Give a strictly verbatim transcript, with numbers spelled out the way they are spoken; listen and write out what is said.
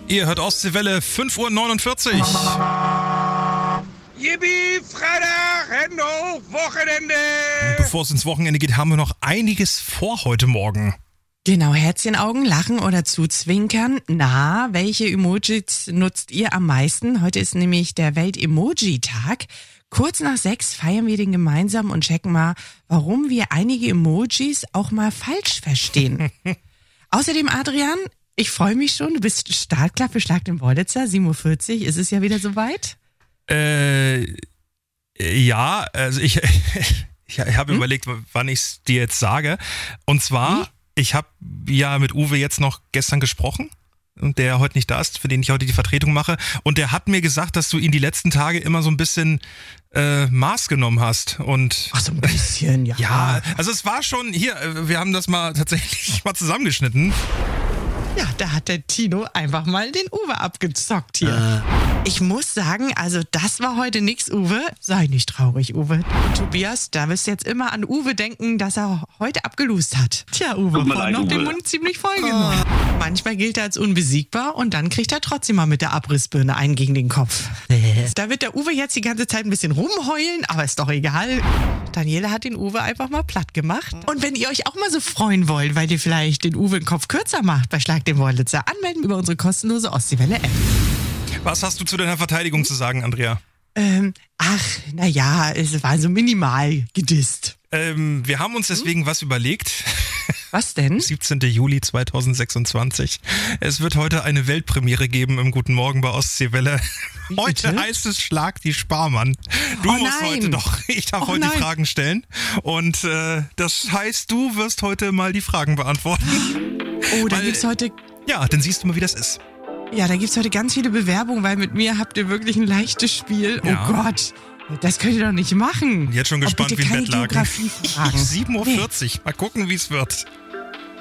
Ihr hört Ostseewelle, fünf Uhr neunundvierzig. Yippie, Freitag, Hände hoch, Wochenende! Und bevor es ins Wochenende geht, haben wir noch einiges vor heute Morgen. Genau, Herzchenaugen, lachen oder zuzwinkern. Na, welche Emojis nutzt ihr am meisten? Heute ist nämlich der Welt-Emoji-Tag. Kurz nach sechs feiern wir den gemeinsam und checken mal, warum wir einige Emojis auch mal falsch verstehen. Außerdem, Adrian, ich freue mich schon, du bist startklar für Schlag den Wollitzer, sieben Uhr vierzig, ist es ja wieder soweit? Äh, ja, also ich, ich habe hm? überlegt, wann ich es dir jetzt sage. Und zwar, Wie? ich habe ja mit Uwe jetzt noch gestern gesprochen. Und der heute nicht da ist, für den ich heute die Vertretung mache. Und der hat mir gesagt, dass du ihn die letzten Tage immer so ein bisschen äh, Maß genommen hast. Und Ach, so ein bisschen, ja. Ja, also es war schon, hier, wir haben das mal tatsächlich mal zusammengeschnitten. Ja, da hat der Tino einfach mal den Uwe abgezockt hier. Äh. Ich muss sagen, also das war heute nix, Uwe. Sei nicht traurig, Uwe. Tobias, da wirst du jetzt immer an Uwe denken, dass er heute abgelust hat. Tja, Uwe, vorhin noch den Mund ziemlich voll genommen. Oh. Manchmal gilt er als unbesiegbar und dann kriegt er trotzdem mal mit der Abrissbirne einen gegen den Kopf. Da wird der Uwe jetzt die ganze Zeit ein bisschen rumheulen, aber ist doch egal. Daniela hat den Uwe einfach mal platt gemacht. Und wenn ihr euch auch mal so freuen wollt, weil ihr vielleicht den Uwe den Kopf kürzer macht bei Schlag den Wollitzer, anmelden über unsere kostenlose Ostseewelle-App. Was hast du zu deiner Verteidigung zu sagen, Andrea? Ähm, ach, naja, es war so minimal gedisst. Ähm, wir haben uns deswegen hm? was überlegt. Was denn? siebzehnten Juli zweitausendsechsundzwanzig. Es wird heute eine Weltpremiere geben im Guten Morgen bei Ostseewelle. Heute Bitte? heißt es Schlag die Sparmann. Du oh musst nein. heute doch, ich darf oh heute nein. die Fragen stellen. Und äh, das heißt, du wirst heute mal die Fragen beantworten. Oh, da gibt's heute... Ja, dann siehst du mal, wie das ist. Ja, da gibt's heute ganz viele Bewerbungen, weil mit mir habt ihr wirklich ein leichtes Spiel. Ja. Oh Gott, das könnt ihr doch nicht machen. Jetzt schon gespannt, oh, wie ein Bett lag. sieben Uhr vierzig. sieben Uhr vierzig. Nee. Mal gucken, wie es wird.